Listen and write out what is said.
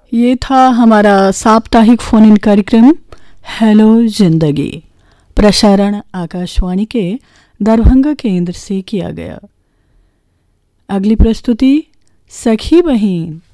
ये था हमारा साप्ताहिक फोन इन कार्यक्रम हेलो जिंदगी। प्रसारण आकाशवाणी के दरभंगा केंद्र से किया गया। अगली प्रस्तुति सखी बहिन